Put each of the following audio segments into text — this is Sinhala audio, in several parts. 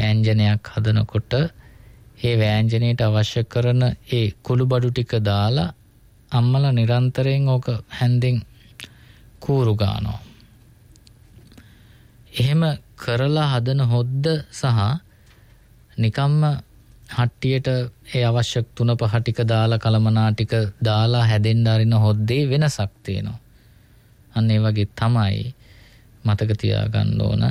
ව්‍යංජනයක් හදනකොට ඒ ව්‍යංජනයට අවශ්‍ය කරන ඒ කුළු බඩු ටික දාලා අම්මලා නිරන්තරයෙන් ඕක හැන්දෙන් කූරු ගන්නවා. එහෙම කරලා හදන හොද්ද සහ නිකම්ම හට්ටියට ඒ අවශ්‍ය 3-5 ටික දාලා කලමනා ටික දාලා හැදෙන්න අරින හොද්දේ වෙනසක් තියෙනවා. අන්න ඒ වගේ තමයි මතක තියාගන්න ඕන.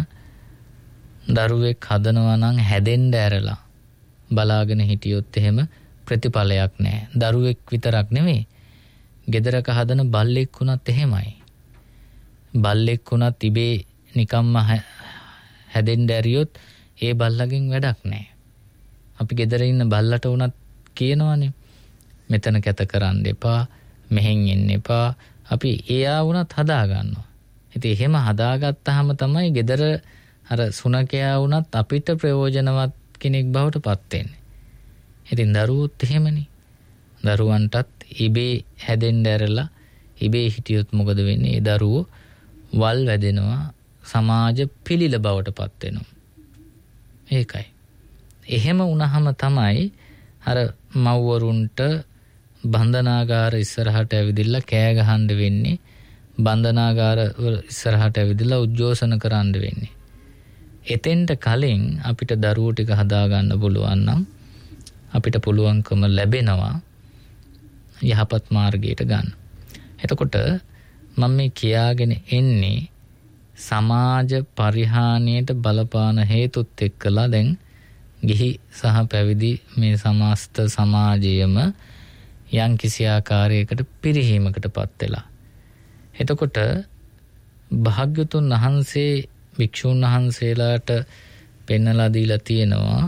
දරුවෙක් හදනවා නම් හැදෙන්න ඇරලා බලාගෙන හිටියොත් එහෙම ප්‍රතිඵලයක් නැහැ. දරුවෙක් විතරක් නෙමෙයි. ගෙදරක හදන බල්ලෙක් වුණත් එහෙමයි. බල්ලෙක් වුණත් ඉබේ නිකම්ම හැදෙන්න ඇරියොත් ඒ බල්ලගෙන් වැඩක් නැහැ. අපි ගෙදර ඉන්න බල්ලට වුණත් කියනවානේ මෙතන කැත කරන්න එපා, මෙහෙන් එන්න එපා. අපි එයා වුණත් හදා ගන්නවා. ඉතින් එහෙම හදාගත්තාම තමයි ගෙදර අර සුනකයා වුණත් අපිට ප්‍රයෝජනවත් කෙනෙක් බවට පත් වෙන්නේ. ඉතින් දරුවොත් එහෙමනේ. දරුවන්ටත් ඉබේ හැදෙන්න ඇරලා ඉබේ හිටියොත් මොකද වෙන්නේ? ඒ දරුවෝ වල් වැදෙනවා, සමාජ පිළිල බවට පත් වෙනවා. ඒකයි. එහෙම වුණාම තමයි අර මව්වරුන්ට බන්ධනාගාර ඉස්සරහට ඇවිදilla කෑ ගහන්න වෙන්නේ. බන්ධනාගාර ඉස්සරහට ඇවිදilla උද්ඝෝෂණ කරන්න වෙන්නේ. එතෙන්ට කලින් අපිට දරුවෝ ටික හදා ගන්න පුළුවන් නම් අපිට පුළුවන්කම ලැබෙනවා යහපත් මාර්ගයට ගන්න. එතකොට මම මේ කියාගෙන එන්නේ සමාජ පරිහානියට බලපාන හේතුත් එක්කලා දැන් ගිහි සහ පැවිදි මේ සමස්ත සමාජයම යම් කිසි ආකාරයකට පිරිහීමකටපත් වෙලා. එතකොට භාග්‍යතුන් වහන්සේ වික්ෂුන් වහන්සේලාට පෙන්වලා දීලා තියෙනවා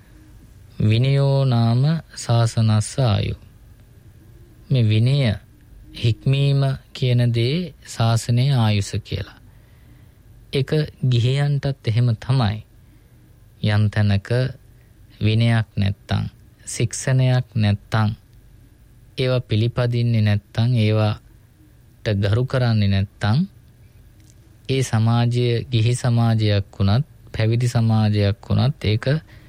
විනයෝ නාම සාසනස්ස ආයු. මේ විනය හික්මීම කියන දේ ශාසනයේ ආයුෂ කියලා. ඒක ගිහියන්ටත් එහෙම තමයි. යම් තැනක විනයක් නැත්තම්, ශික්ෂණයක් නැත්තම්, ඒවා පිළිපදින්නේ නැත්තම්, ඒවාට ගරු කරන්නේ නැත්තම්, ඒ සමාජය ගිහි සමාජයක් වුණත්, පැවිදි සමාජයක් වුණත් ඒක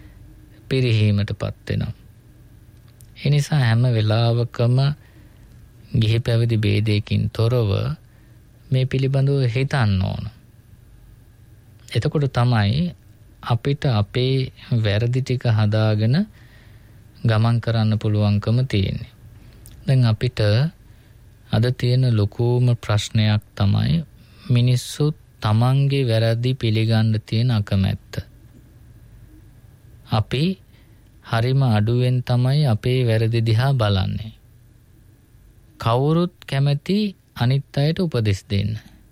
පිරිහීමටපත් වෙනවා. ඒ නිසා හැම වෙලාවකම ගිහි පැවිදි ભેදයකින් තොරව මේ පිළිබඳව හිතන්න ඕන. එතකොට තමයි අපිට අපේ වැරදි ටික හදාගෙන ගමන් කරන්න පුළුවන්කම තියෙන්නේ. දැන් අපිට අද තියෙන ලොකුම ප්‍රශ්නයක් තමයි මිනිස්සු තමන්ගේ වැරදි පිළිගන්න තියෙන අකමැත්ත. අපි හරිම අඩුවෙන් තමයි අපේ වැරදි දිහා බලන්නේ. කවුරුත් කැමති අනිත් අයට උපදෙස් දෙන්න.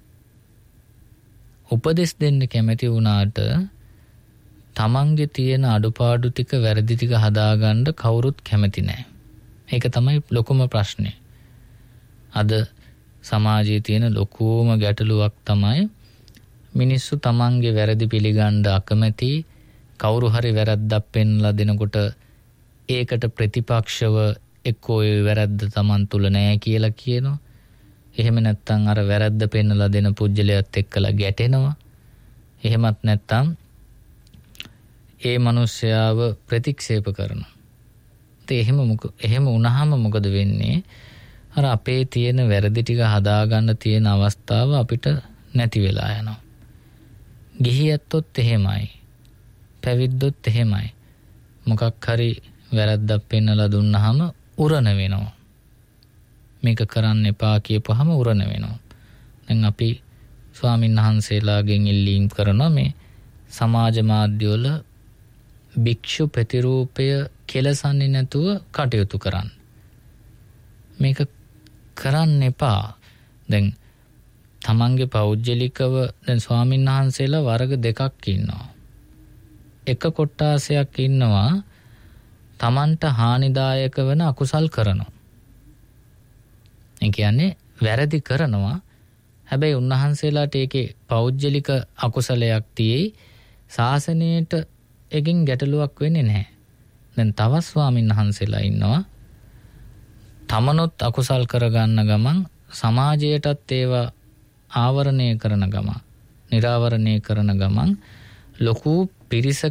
උපදෙස් දෙන්න කැමති වුණාට තමන්ගේ තියෙන අඩුපාඩු ටික වැරදි ටික හදාගන්න කවුරුත් කැමති නැහැ. ඒක තමයි ලොකුම ප්‍රශ්නේ. අද සමාජයේ තියෙන ලොකුම ගැටලුවක් තමයි මිනිස්සු තමන්ගේ වැරදි පිළිගන්න අකමැති. කවුරු හරි වැරද්දක් පෙන්ලා දෙනකොට ඒකට ප්‍රතිපක්ෂව එක්කෝ ඒ වැරද්ද තමන් තුල නැහැ කියලා කියනවා. එහෙම නැත්නම් අර වැරද්ද පෙන්ලා දෙන පුජ්‍යලයට එක්කලා ගැටෙනවා. එහෙමත් නැත්නම් ඒ මිනිස්යාව ප්‍රතික්ෂේප කරනවා. එහෙම වුණාම මොකද වෙන්නේ? අර අපේ තියෙන වැරදි ටික හදාගන්න තියෙන අවස්ථාව අපිට නැති වෙලා යනවා. ගිහියත්ොත් එහෙමයි. පැවිද්දොත් එහෙමයි. මොකක් හරි වැරද්දක් පෙන්නලා දුන්නාම උරණ වෙනවා. මේක කරන්න එපා කියපුවාම උරණ වෙනවා. දැන් අපි ස්වාමීන් වහන්සේලාගෙන් ඉල්ලීම් කරනවා මේ සමාජ මාධ්‍යවල භික්ෂු ප්‍රතිරූපය කෙලසන්නේ නැතුව කටයුතු කරන්න. මේක කරන්න එපා. දැන් තමන්ගේ පෞද්ගලිකව දැන් ස්වාමීන් වහන්සේලා වර්ග දෙකක් ඉන්නවා. එක කොට්ටාසයක් ඉන්නවා තමන්ට හානිදායක වෙන අකුසල් කරනවා. ඒ කියන්නේ වැරදි කරනවා. හැබැයි උන්වහන්සේලාට ඒකේ පෞද්ගලික අකුසලයක් තියෙයි. ශාසනයට එකකින් ගැටලුවක් වෙන්නේ නැහැ. දැන් තවත් ස්වාමීන් වහන්සේලා ඉන්නවා තමනොත් අකුසල් කරගන්න ගමන් සමාජයටත් ඒවා ආවරණය කරන ගමන්, නිරාවරණය කරන ගමන් ලොකු පිරිස